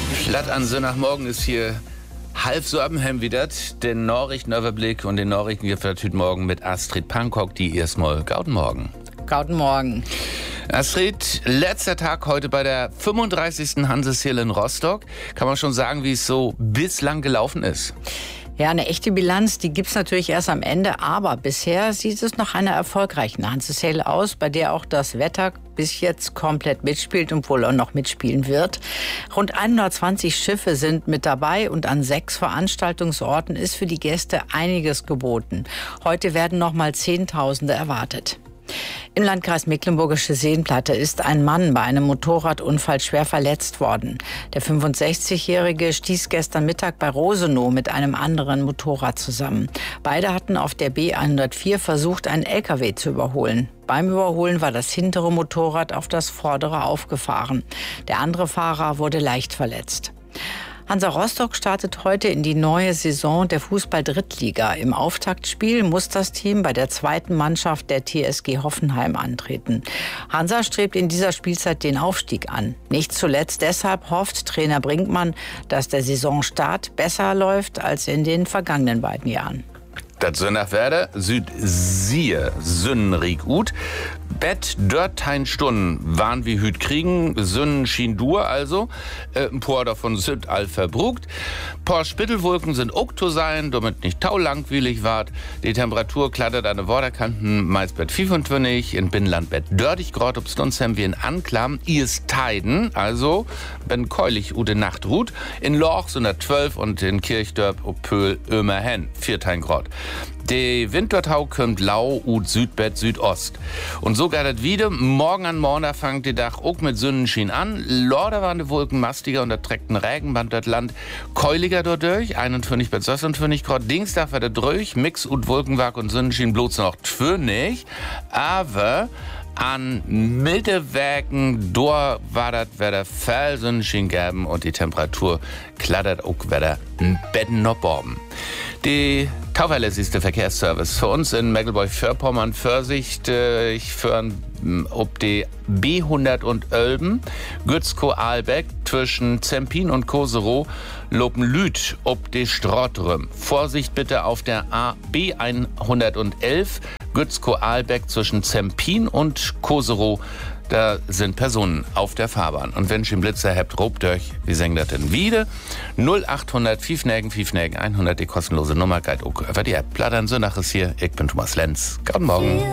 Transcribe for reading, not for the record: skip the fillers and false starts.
Platt an Sonntagmorgen ist hier halb so am wieder. Den Nachrichtenüberblick und den Nachrichten gibt es heute Morgen mit Astrid Pankok, die erstmal Guten Morgen. Guten Morgen. Astrid, letzter Tag heute bei der 35. Hanseseel in Rostock. Kann man schon sagen, wie es so bislang gelaufen ist? Ja, eine echte Bilanz, die gibt's natürlich erst am Ende, aber bisher sieht es nach einer erfolgreichen Hanseseel aus, bei der auch das Wetter bis jetzt komplett mitspielt und wohl auch noch mitspielen wird. Rund 120 Schiffe sind mit dabei und an 6 Veranstaltungsorten ist für die Gäste einiges geboten. Heute werden noch mal Zehntausende erwartet. Im Landkreis Mecklenburgische Seenplatte ist ein Mann bei einem Motorradunfall schwer verletzt worden. Der 65-Jährige stieß gestern Mittag bei Rosenow mit einem anderen Motorrad zusammen. Beide hatten auf der B104 versucht, einen LKW zu überholen. Beim Überholen war das hintere Motorrad auf das vordere aufgefahren. Der andere Fahrer wurde leicht verletzt. Hansa Rostock startet heute in die neue Saison der Fußball-Drittliga. Im Auftaktspiel muss das Team bei der zweiten Mannschaft der TSG Hoffenheim antreten. Hansa strebt in dieser Spielzeit den Aufstieg an. Nicht zuletzt deshalb hofft Trainer Brinkmann, dass der Saisonstart besser läuft als in den vergangenen beiden Jahren. Das Sönnachwerder Süd-Siehe Sünnrig ut. Bett dörtein Stunden waren wir hüt kriegen, Sünnen schien dur also, ein paar davon sind all verbrugt. Paar Spittelwolken sind auch zu sein, damit nicht taulangweilig ward. Die Temperatur klattert an den Waterkanten, meist Bett 25, in Binnenland Bett 30 Grad, ob sonst haben wir in Anklam, is Teiden, also ben keulig ute Nacht ruht. In Lorch sind 12 und in Kirchdörp ob Pöhl immerhin 14 Grad. Die Windwertau kommt lau ut Südbett Südost. Und so geht es wieder. Morgen an Morgen fängt die Dach auch mit Sonnenschein an. Lorder waren die Wolken mastiger und da trägt ein Regenband das Land keuliger durch. 21 bis 26 Grad. Dienstag war der durch. Mix und Wolkenwerk und Sonnenschein bloß noch 20. Aber an Mittelwerken, dort war das wieder viel Sonnenschein geben und die Temperatur klattert auch wieder ein Betten noch Borben. Die zuverlässigste Verkehrsservice für uns in Mecklenburg-Vorpommern Vorsicht, ich führe ob die B100 und Oelben, Gützkow-Ahlbeck zwischen Zempin und Koserow, Lopen-Lüth ob die Strottrüm. Vorsicht bitte auf der B111, Gützkow-Ahlbeck zwischen Zempin und Koserow. Da sind Personen auf der Fahrbahn. Und wenn ihr einen Blitzer habt, robt euch, wie sagen das denn wieder? 0800 5 100, die kostenlose Nummer, geht auch über die App. Plattern Sönnach ist hier, ich bin Thomas Lenz. Guten Morgen.